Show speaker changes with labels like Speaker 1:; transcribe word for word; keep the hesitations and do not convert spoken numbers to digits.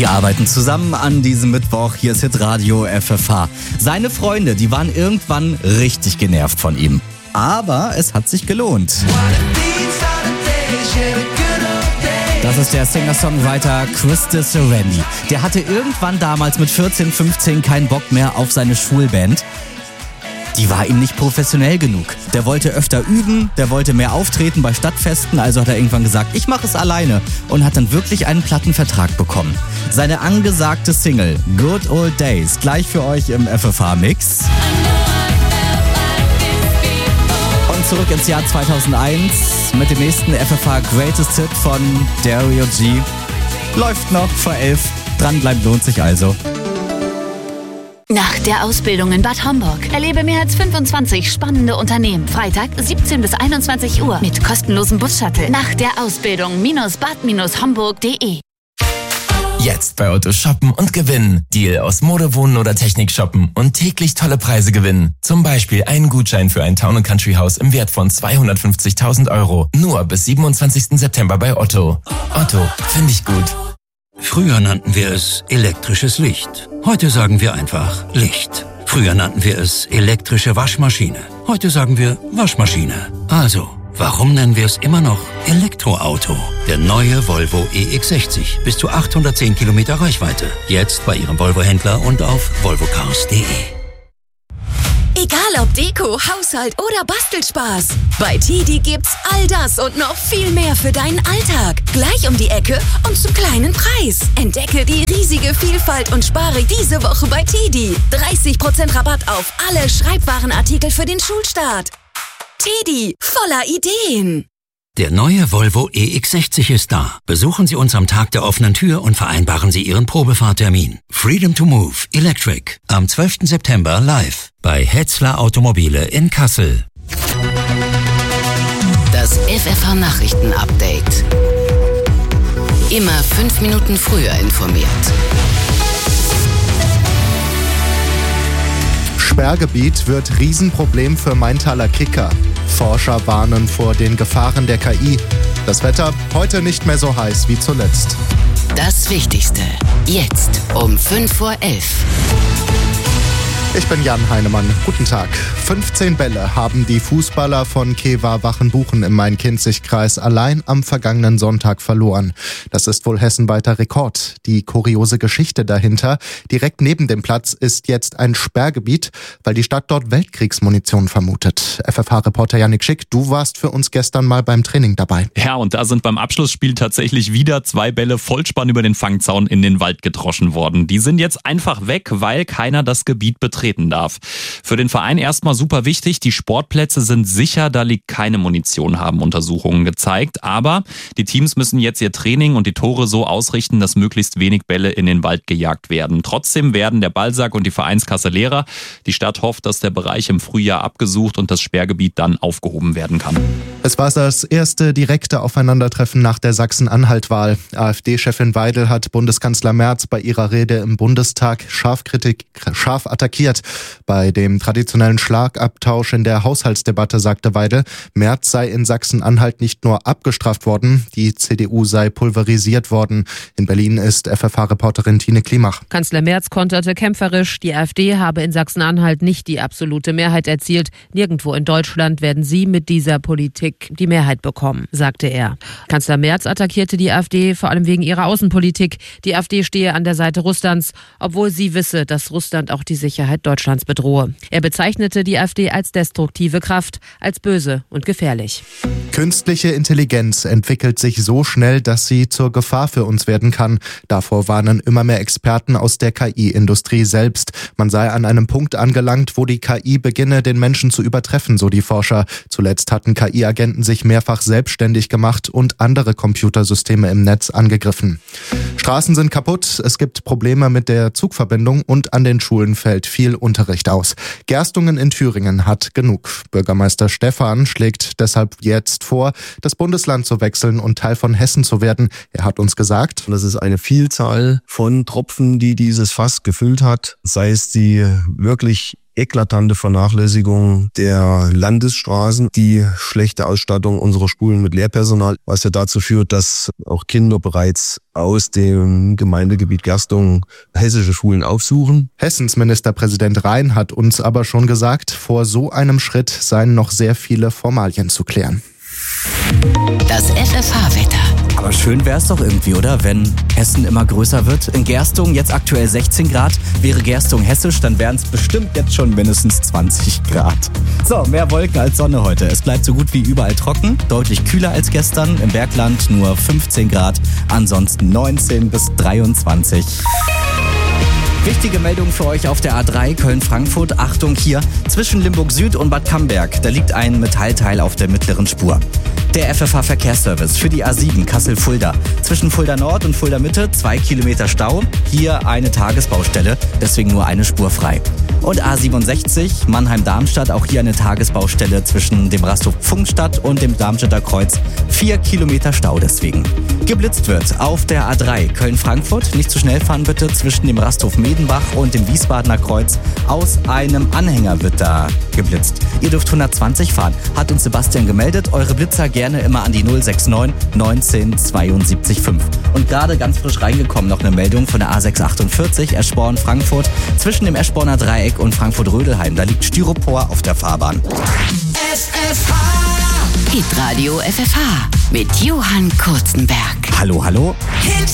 Speaker 1: Wir arbeiten zusammen an diesem Mittwoch. Hier ist Hitradio F F H. Seine Freunde, die waren irgendwann richtig genervt von ihm. Aber es hat sich gelohnt. Das ist der Singer-Songwriter Krista Serendi. Der hatte irgendwann damals mit vierzehn, fünfzehn keinen Bock mehr auf seine Schulband. Die war ihm nicht professionell genug. Der wollte öfter üben, der wollte mehr auftreten bei Stadtfesten, also hat er irgendwann gesagt, ich mache es alleine und hat dann wirklich einen Plattenvertrag bekommen. Seine angesagte Single Good Old Days, gleich für euch im F F H-Mix. Und zurück ins Jahr zweitausendeins mit dem nächsten F F H Greatest Hit von Dario G. Läuft noch vor elf. Dranbleiben lohnt sich also.
Speaker 2: Nach der Ausbildung in Bad Homburg erlebe mehr als fünfundzwanzig spannende Unternehmen. Freitag siebzehn bis einundzwanzig Uhr mit kostenlosem Bus-Shuttle. Nach der Ausbildung bad homburg punkt de.
Speaker 3: Jetzt bei Otto shoppen und gewinnen. Deal aus Mode, Wohnen oder Technik shoppen und täglich tolle Preise gewinnen. Zum Beispiel einen Gutschein für ein Town and Country Haus im Wert von zweihundertfünfzigtausend Euro. Nur bis siebenundzwanzigsten September bei Otto. Otto, finde ich gut.
Speaker 4: Früher nannten wir es elektrisches Licht. Heute sagen wir einfach Licht. Früher nannten wir es elektrische Waschmaschine. Heute sagen wir Waschmaschine. Also, warum nennen wir es immer noch Elektroauto? Der neue Volvo E X sechzig. Bis zu achthundertzehn Kilometer Reichweite. Jetzt bei Ihrem Volvo-Händler und auf volvo cars punkt de.
Speaker 5: Egal ob Deko, Haushalt oder Bastelspaß. Bei Tidi gibt's all das und noch viel mehr für deinen Alltag. Gleich um die Ecke und zum kleinen Preis. Entdecke die riesige Vielfalt und spare diese Woche bei Tidi. dreißig Prozent Rabatt auf alle Schreibwarenartikel für den Schulstart. Tidi, voller Ideen.
Speaker 4: Der neue Volvo E X sechzig ist da. Besuchen Sie uns am Tag der offenen Tür und vereinbaren Sie Ihren Probefahrtermin. Freedom to Move Electric am zwölften September live bei Hetzler Automobile in Kassel.
Speaker 2: Das F F H-Nachrichten-Update. Immer fünf Minuten früher informiert.
Speaker 6: Sperrgebiet wird Riesenproblem für Maintaler Kicker. Forscher warnen vor den Gefahren der K I. Das Wetter heute nicht mehr so heiß wie zuletzt.
Speaker 2: Das Wichtigste jetzt um fünf Uhr elf.
Speaker 6: Ich bin Jan Heinemann. Guten Tag. fünfzehn Bälle haben die Fußballer von Kewa Wachenbuchen im Main-Kinzig-Kreis allein am vergangenen Sonntag verloren. Das ist wohl hessenweiter Rekord. Die kuriose Geschichte dahinter: direkt neben dem Platz ist jetzt ein Sperrgebiet, weil die Stadt dort Weltkriegsmunition vermutet. F F H-Reporter Yannick Schick, du warst für uns gestern mal beim Training dabei.
Speaker 7: Ja, und da sind beim Abschlussspiel tatsächlich wieder zwei Bälle Vollspann über den Fangzaun in den Wald gedroschen worden. Die sind jetzt einfach weg, weil keiner das Gebiet betreten darf. Für den Verein erstmal super wichtig, die Sportplätze sind sicher, da liegt keine Munition, haben Untersuchungen gezeigt. Aber die Teams müssen jetzt ihr Training und die Tore so ausrichten, dass möglichst wenig Bälle in den Wald gejagt werden. Trotzdem werden der Ballsack und die Vereinskasse leerer. Die Stadt hofft, dass der Bereich im Frühjahr abgesucht und das Sperrgebiet dann aufgehoben werden kann.
Speaker 6: Es war das erste direkte Aufeinandertreffen nach der Sachsen-Anhalt-Wahl. AfD-Chefin Weidel hat Bundeskanzler Merz bei ihrer Rede im Bundestag scharf, Kritik, scharf attackiert. Bei dem traditionellen Schlagabtausch in der Haushaltsdebatte sagte Weidel, Merz sei in Sachsen-Anhalt nicht nur abgestraft worden, die C D U sei pulverisiert worden. In Berlin ist F F H-Reporterin Tine Klimach.
Speaker 8: Kanzler Merz konterte kämpferisch, die AfD habe in Sachsen-Anhalt nicht die absolute Mehrheit erzielt. Nirgendwo in Deutschland werden sie mit dieser Politik die Mehrheit bekommen, sagte er. Kanzler Merz attackierte die AfD vor allem wegen ihrer Außenpolitik. Die AfD stehe an der Seite Russlands, obwohl sie wisse, dass Russland auch die Sicherheit Deutschlands bedrohe. Er bezeichnete die AfD als destruktive Kraft, als böse und gefährlich.
Speaker 6: Künstliche Intelligenz entwickelt sich so schnell, dass sie zur Gefahr für uns werden kann. Davor warnen immer mehr Experten aus der K I-Industrie selbst. Man sei an einem Punkt angelangt, wo die K I beginne, den Menschen zu übertreffen, so die Forscher. Zuletzt hatten K I-Agenten sich mehrfach selbstständig gemacht und andere Computersysteme im Netz angegriffen. Straßen sind kaputt, es gibt Probleme mit der Zugverbindung und an den Schulen fällt viel Unterricht aus. Gerstungen in Thüringen hat genug. Bürgermeister Stephan schlägt deshalb jetzt vor, das Bundesland zu wechseln und Teil von Hessen zu werden. Er hat uns gesagt,
Speaker 9: das ist eine Vielzahl von Tropfen, die dieses Fass gefüllt hat, sei es die wirklich eklatante Vernachlässigung der Landesstraßen, die schlechte Ausstattung unserer Schulen mit Lehrpersonal, was ja dazu führt, dass auch Kinder bereits aus dem Gemeindegebiet Gerstungen hessische Schulen aufsuchen.
Speaker 6: Hessens Ministerpräsident Rhein hat uns aber schon gesagt, vor so einem Schritt seien noch sehr viele Formalien zu klären.
Speaker 2: Das F F H-Wetter.
Speaker 1: Aber schön wäre es doch irgendwie, oder? Wenn Hessen immer größer wird. In Gerstungen jetzt aktuell sechzehn Grad. Wäre Gerstungen hessisch, dann wären es bestimmt jetzt schon mindestens zwanzig Grad. So, mehr Wolken als Sonne heute. Es bleibt so gut wie überall trocken. Deutlich kühler als gestern. Im Bergland nur fünfzehn Grad. Ansonsten neunzehn bis dreiundzwanzig. Wichtige Meldung für euch auf der A drei Köln-Frankfurt. Achtung hier, zwischen Limburg Süd und Bad Camberg. Da liegt ein Metallteil auf der mittleren Spur. Der F F H-Verkehrsservice für die A sieben Kassel-Fulda. Zwischen Fulda Nord und Fulda Mitte zwei Kilometer Stau. Hier eine Tagesbaustelle, deswegen nur eine Spur frei. Und A siebenundsechzig Mannheim-Darmstadt, auch hier eine Tagesbaustelle zwischen dem Rasthof Pfungstadt und dem Darmstädter Kreuz. Vier Kilometer Stau deswegen. Geblitzt wird auf der A drei Köln-Frankfurt. Nicht zu schnell fahren bitte, zwischen dem Rasthof Medenbach und dem Wiesbadener Kreuz. Aus einem Anhänger wird da geblitzt. Ihr dürft hundertzwanzig fahren, hat uns Sebastian gemeldet. Eure Blitzer gerne immer an die null sechs neun neunzehn zweiundsiebzig fünf. Und gerade ganz frisch reingekommen noch eine Meldung von der A sechs achtundvierzig Eschborn-Frankfurt. Zwischen dem Eschborner Dreieck und Frankfurt-Rödelheim. Da liegt Styropor auf der Fahrbahn.
Speaker 2: F F H. Hitradio F F H mit Johann Kurzenberg.
Speaker 1: Hallo, hallo.